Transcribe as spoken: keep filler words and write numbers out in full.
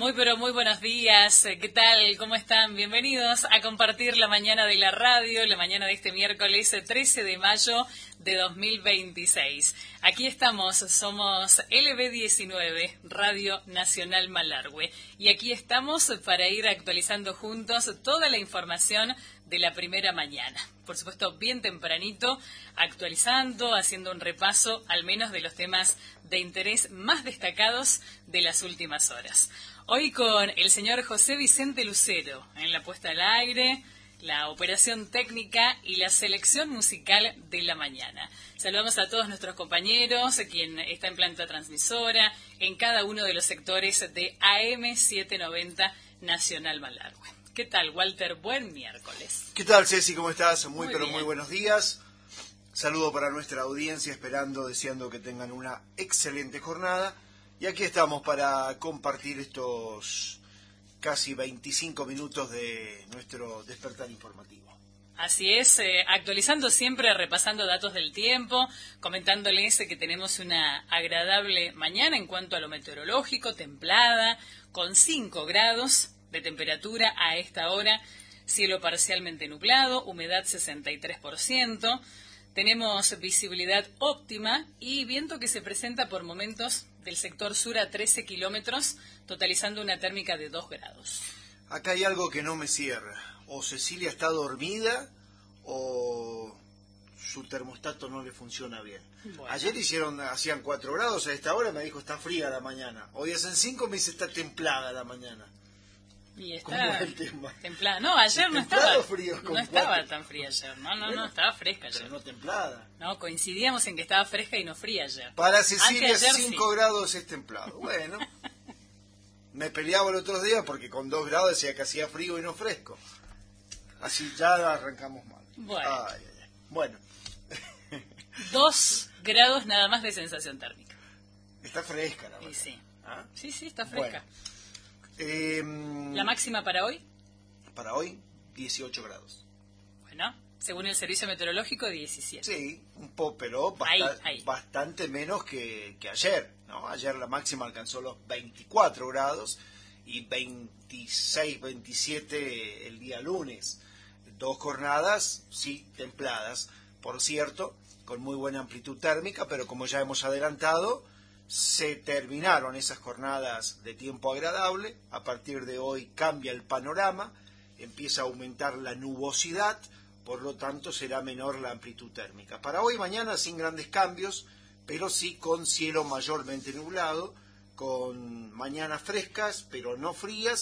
Muy pero muy buenos días, ¿qué tal? ¿Cómo están? Bienvenidos a compartir la mañana de la radio, la mañana de este miércoles trece de mayo de dos mil veintiséis. Aquí estamos, somos L B diecinueve, Radio Nacional Malargüe, y aquí estamos para ir actualizando juntos toda la información de la primera mañana. Por supuesto, bien tempranito, actualizando, haciendo un repaso al menos de los temas de interés más destacados de las últimas horas. Hoy con el señor José Vicente Lucero en la puesta al aire, la operación técnica y la selección musical de la mañana. Saludamos a todos nuestros compañeros, quien está en planta transmisora, en cada uno de los sectores de A M setecientos noventa Nacional Malargüe. ¿Qué tal, Walter? Buen miércoles. ¿Qué tal, Ceci? ¿Cómo estás? Muy, muy pero bien. muy buenos días. Saludo para nuestra audiencia, esperando, deseando que tengan una excelente jornada. Y aquí estamos para compartir estos casi veinticinco minutos de nuestro despertar informativo. Así es, eh, actualizando siempre, repasando datos del tiempo, comentándoles que tenemos una agradable mañana en cuanto a lo meteorológico, templada, con cinco grados de temperatura a esta hora, cielo parcialmente nublado, humedad sesenta y tres por ciento, tenemos visibilidad óptima y viento que se presenta por momentos del sector sur a trece kilómetros, totalizando una térmica de dos grados. Acá hay algo que no me cierra. O Cecilia está dormida o su termostato no le funciona bien. Bueno. Ayer hicieron, hacían cuatro grados, a esta hora me dijo está fría la mañana. Hoy hacen cinco, me dice está templada la mañana. Y está ¿Cómo es el tema? Templada. No, ayer no ¿Templado estaba. Frío, no estaba tan fría ayer. No, no, bueno, no, estaba fresca ayer. Pero no templada. No, coincidíamos en que estaba fresca y no fría ayer. Para Cecilia cinco sí. grados es templado. Bueno, me peleaba el otro día porque con dos grados decía que hacía frío y no fresco. Así ya arrancamos mal. Bueno. Ay, ay, ay. Bueno. Dos grados nada más de sensación térmica. Está fresca la verdad. Sí, sí. ¿Ah? Sí, sí, está fresca. Bueno. Eh, ¿La máxima para hoy? Para hoy, dieciocho grados. Bueno, según el servicio meteorológico, diecisiete. Sí, un poco, pero basta ahí, ahí. bastante menos que, que ayer, ¿no? Ayer la máxima alcanzó los veinticuatro grados y veintiséis, veintisiete el día lunes. Dos jornadas, sí, templadas, por cierto, con muy buena amplitud térmica, pero como ya hemos adelantado, se terminaron esas jornadas de tiempo agradable. A partir de hoy cambia el panorama, empieza a aumentar la nubosidad, por lo tanto será menor la amplitud térmica. Para hoy y mañana sin grandes cambios, pero sí con cielo mayormente nublado, con mañanas frescas, pero no frías,